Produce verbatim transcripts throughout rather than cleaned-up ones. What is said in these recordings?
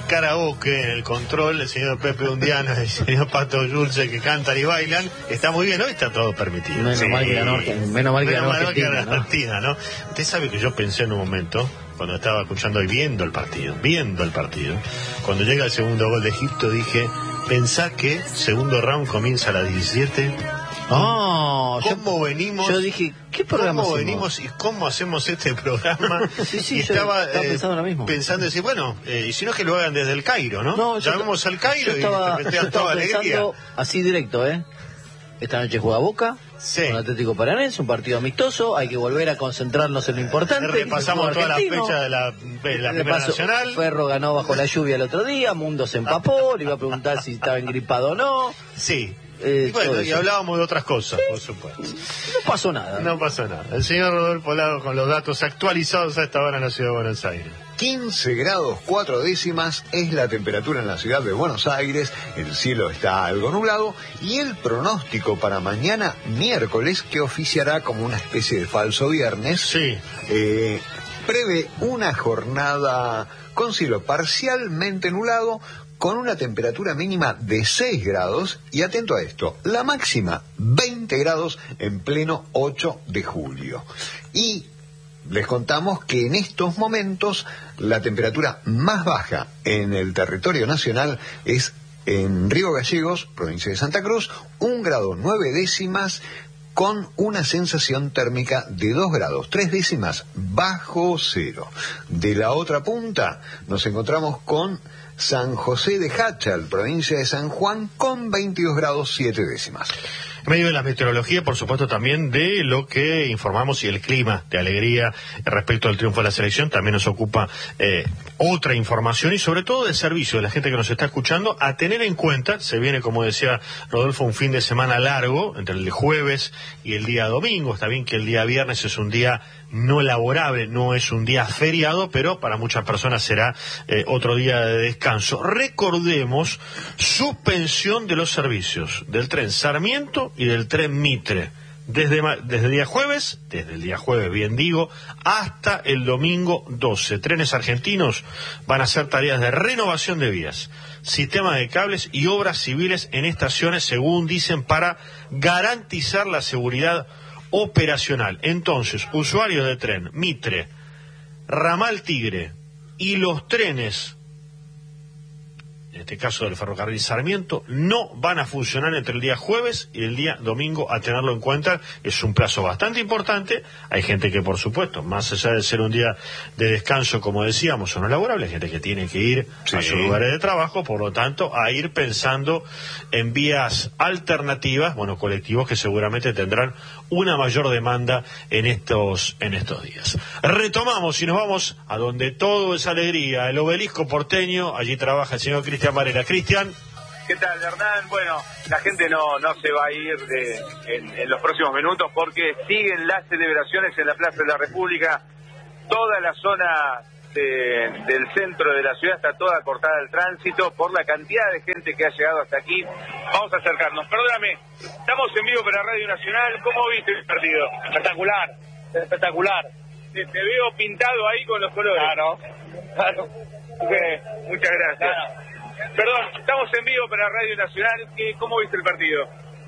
karaoke en el control, el señor Pepe Undiano y el señor Pato Dulce, que cantan y bailan. Está muy bien, hoy está todo permitido. Menos sí. mal que ganó, menos mal que ganó Argentina, Argentina, ¿no? ¿no? Usted sabe que yo pensé en un momento, cuando estaba escuchando y viendo el partido, viendo el partido, cuando llega el segundo gol de Egipto, dije, pensá que segundo round comienza a las diecisiete. Oh, ¿Cómo yo, venimos? Yo dije, ¿qué programa ¿Cómo hacemos? venimos y cómo hacemos este programa? sí, sí, y yo estaba, estaba eh, pensando lo mismo. Pensando, decir, bueno, eh, y si no es que lo hagan desde el Cairo, ¿no? No, llamemos al Cairo yo estaba, y yo te toda estaba alegría. pensando así directo, ¿eh? Esta noche juega Boca, sí. con Atlético Paranaense, un partido amistoso, hay que volver a concentrarnos en lo importante. Repasamos todas las fechas de la, de la Primera paso, Nacional. Ferro ganó bajo la lluvia el otro día, Mundo se empapó, le iba a preguntar si estaba engripado o no. Sí. Eh, y bueno, y hablábamos de otras cosas, sí. Por supuesto. No pasó nada. No pasó nada. El señor Rodolfo Lago con los datos actualizados a esta hora en la ciudad de Buenos Aires. quince grados cuatro décimas es la temperatura en la ciudad de Buenos Aires, el cielo está algo nublado y el pronóstico para mañana miércoles, que oficiará como una especie de falso viernes, sí. eh, prevé una jornada con cielo parcialmente nublado, con una temperatura mínima de seis grados, y atento a esto, la máxima veinte grados en pleno ocho de julio. Y les contamos que en estos momentos la temperatura más baja en el territorio nacional es en Río Gallegos, provincia de Santa Cruz, un grado nueve décimas, con una sensación térmica de dos grados, tres décimas bajo cero. De la otra punta nos encontramos con San José de Jáchal, provincia de San Juan, con veintidós grados siete décimas. En medio de la meteorología, por supuesto, también de lo que informamos y el clima de alegría respecto al triunfo de la selección, también nos ocupa eh, otra información y sobre todo del servicio de la gente que nos está escuchando, a tener en cuenta. Se viene, como decía Rodolfo, un fin de semana largo, entre el jueves y el día domingo. Está bien que el día viernes es un día no laborable, no es un día feriado, pero para muchas personas será eh, otro día de descanso. Recordemos, suspensión de los servicios del tren Sarmiento y del tren Mitre, desde, desde el día jueves, desde el día jueves, bien digo, hasta el domingo doce. Trenes Argentinos van a hacer tareas de renovación de vías, sistemas de cables y obras civiles en estaciones, según dicen, para garantizar la seguridad operacional. Entonces, usuarios de tren Mitre, Ramal Tigre y los trenes, en este caso del ferrocarril Sarmiento, no van a funcionar entre el día jueves y el día domingo, a tenerlo en cuenta. Es un plazo bastante importante. Hay gente que, por supuesto, más allá de ser un día de descanso, como decíamos, o no laborable, hay gente que tiene que ir sí. a sus lugares de trabajo, por lo tanto, a ir pensando en vías alternativas, bueno, colectivos que seguramente tendrán una mayor demanda en estos, en estos días. Retomamos y nos vamos a donde todo es alegría, el Obelisco porteño. Allí trabaja el señor Cristian Varela. Cristian. ¿Qué tal, Hernán? Bueno, la gente no, no se va a ir de, en, en los próximos minutos porque siguen las celebraciones en la Plaza de la República. Toda la zona de, del centro de la ciudad está toda cortada al tránsito por la cantidad de gente que ha llegado hasta aquí. Vamos a acercarnos. Perdóname, estamos en vivo para Radio Nacional. ¿Cómo viste el partido? Espectacular, espectacular. Te, te veo pintado ahí con los colores. Claro, claro. Okay, muchas gracias. Claro. Perdón, estamos en vivo para Radio Nacional. ¿Cómo viste el partido?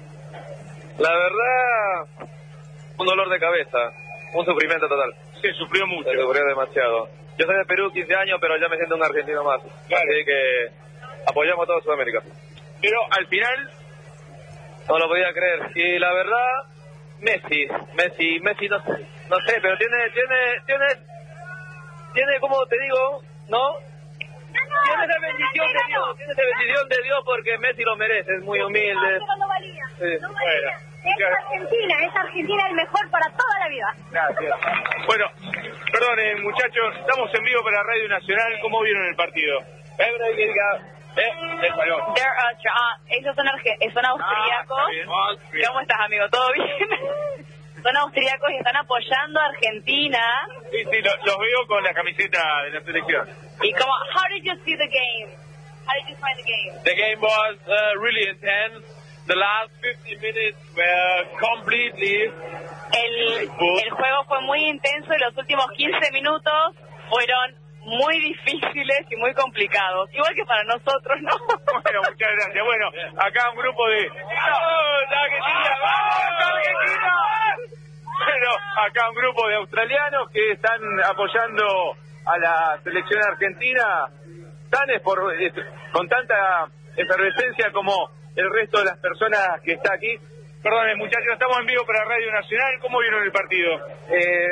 La verdad, un dolor de cabeza, un sufrimiento total. Se sufrió mucho. Se sufrió demasiado. Yo soy de Perú, quince años, pero ya me siento un argentino más. Claro. Así que apoyamos a toda Sudamérica. Pero al final... No lo podía creer. Y la verdad, Messi, Messi, Messi, no sé, no sé, pero tiene, tiene, tiene, tiene, como te digo, ¿no? Tiene esa bendición de Dios, tiene esa bendición de Dios porque Messi lo merece, es muy humilde. No valía, sí. no valía. Es Argentina, es Argentina el mejor para toda la vida. Gracias. Bueno, perdonen muchachos, estamos en vivo para Radio Nacional. ¿Cómo vieron el partido? Eh, uh, ellos son, arge son austríacos. Ah, ¿Cómo estás, amigo? ¿Todo bien? Son austríacos y están apoyando a Argentina. Sí, sí, lo, los veo con la camiseta de la selección. ¿Y cómo? How did you see the game? How did you find the game? The game was uh, really intense. The last fifty minutes were completely... El, el juego fue muy intenso y los últimos quince minutos fueron muy difíciles y muy complicados, igual que para nosotros, ¿no? Bueno, muchas gracias. Bueno, acá un grupo de... ¡Vamos, Argentina! ¡Vamos, Argentina! Bueno, acá un grupo de australianos que están apoyando a la selección argentina, tan es por, es, con tanta efervescencia como el resto de las personas que está aquí. Perdón, muchachos, estamos en vivo para Radio Nacional. ¿Cómo vieron el partido? Eh...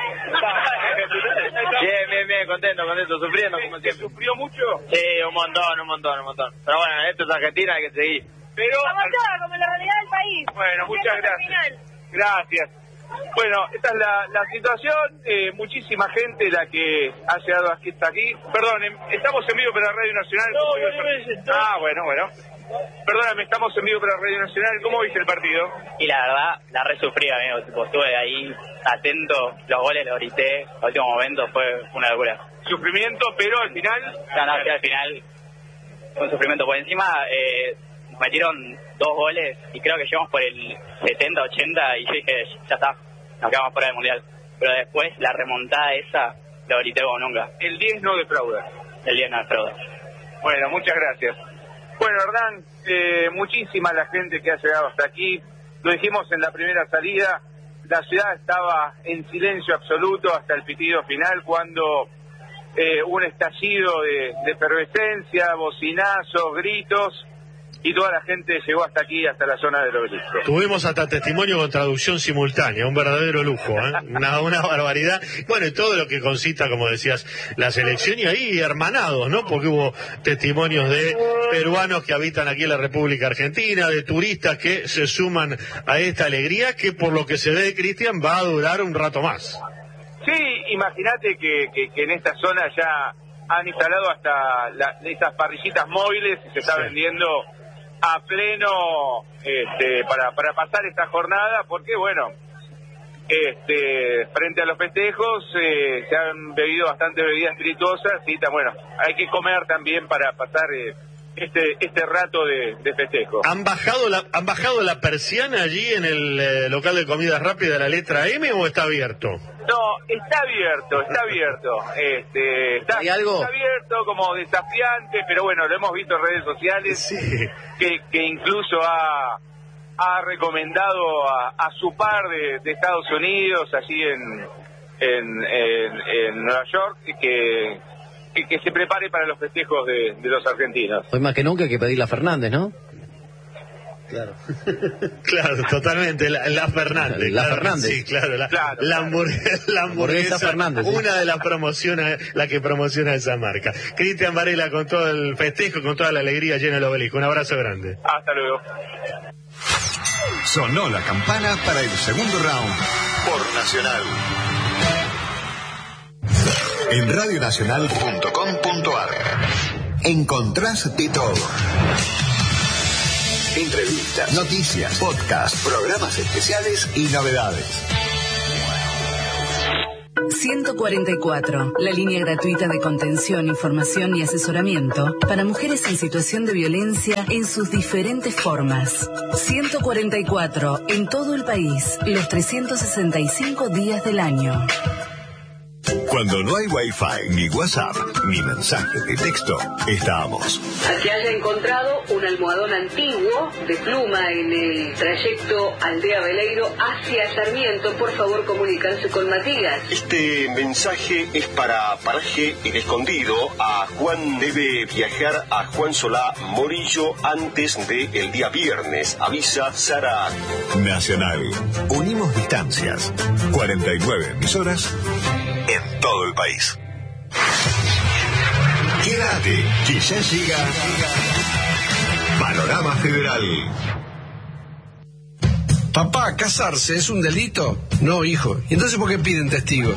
bien, bien, bien, contento, contento, sufriendo como siempre. ¿Sufrió mucho? Sí, un montón, un montón, un montón. Pero bueno, esto es Argentina, hay que seguir. Pero... Vamos como la realidad del país. Bueno, muchas gracias. Gracias. Bueno, esta es la, la situación, eh, muchísima gente la que ha llegado hasta aquí. Perdón, em, estamos en vivo para Radio Nacional. No, no, no, no. Ah, bueno, bueno. Perdóname, estamos en vivo para Radio Nacional. ¿Cómo viste el partido? Y la verdad, la resufrí, amigo. Tipo, estuve ahí atento, los goles los grité, los últimos momentos fue una locura. Sufrimiento, pero al final... No, no, sí, al final fue un sufrimiento. Por encima eh, nos metieron dos goles y creo que llegamos por el setenta, ochenta y yo dije, ya está, nos quedamos fuera del Mundial. Pero después la remontada esa, lo grité como nunca. El diez no defrauda. El diez no defrauda. Bueno, muchas gracias. Bueno, Hernán, eh, muchísima la gente que ha llegado hasta aquí. Lo dijimos en la primera salida, la ciudad estaba en silencio absoluto hasta el pitido final, cuando eh, un estallido de, de efervescencia, bocinazos, gritos, y toda la gente llegó hasta aquí, hasta la zona del obelisco. Tuvimos hasta testimonio con traducción simultánea, un verdadero lujo, ¿eh? una, una barbaridad. Bueno, y todo lo que concita, como decías, la selección, y ahí hermanados, ¿no? Porque hubo testimonios de peruanos que habitan aquí en la República Argentina, de turistas que se suman a esta alegría que, por lo que se ve, Cristian, va a durar un rato más. Sí, imagínate que, que, que en esta zona ya han instalado hasta la, esas parrillitas móviles y se está sí. vendiendo a pleno este, para, para pasar esta jornada, porque bueno, este, frente a los festejos eh, se han bebido bastantes bebidas espirituosas y bueno, hay que comer también para pasar eh, este este rato de, de festejo. ¿Han bajado la han bajado la persiana allí en el eh, local de comida rápida, la letra M, o está abierto? No, está abierto, está abierto. Este, está, ¿Hay algo? Está abierto como desafiante, pero bueno, lo hemos visto en redes sociales, sí. que, que incluso ha, ha recomendado a, a su par de, de Estados Unidos, allí en, en, en, en Nueva York, que, que, que se prepare para los festejos de, de los argentinos. Hoy más que nunca hay que pedirle a Fernández, ¿no? Claro. Claro, totalmente, la, la Fernández. La claro, Fernández. Sí, claro, la, claro, la, hamburguesa, la hamburguesa Fernández. ¿Sí? Una de las promociones, la que promociona esa marca. Cristian Varela con todo el festejo, con toda la alegría llena el obelisco. Un abrazo grande. Hasta luego. Sonó la campana para el segundo round por Nacional. En radio nacional punto com punto a r encontrás de todo. Entrevistas, noticias, podcasts, programas especiales y novedades. ciento cuarenta y cuatro, la línea gratuita de contención, información y asesoramiento para mujeres en situación de violencia en sus diferentes formas. ciento cuarenta y cuatro, en todo el país, los trescientos sesenta y cinco días del año. Cuando no hay Wi-Fi, ni WhatsApp, ni mensajes de texto, estamos. A que haya encontrado un almohadón antiguo de pluma en el trayecto Aldea Veleiro hacia Sarmiento, por favor comunicarse con Matías. Este mensaje es para Paraje El Escondido. A Juan debe viajar a Juan Solá Morillo antes del día viernes. Avisa Sara. Nacional. Unimos distancias. cuarenta y nueve emisoras en todo el país. Quédate, que ya llega Panorama Federal. Papá, ¿casarse es un delito? No, hijo. ¿Y entonces por qué piden testigos?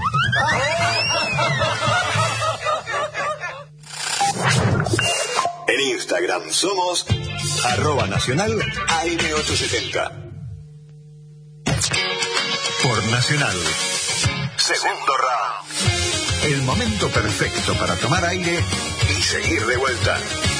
En Instagram somos arroba nacional A M ochocientos setenta. Por Nacional. Segundo round. El momento perfecto para tomar aire y seguir de vuelta.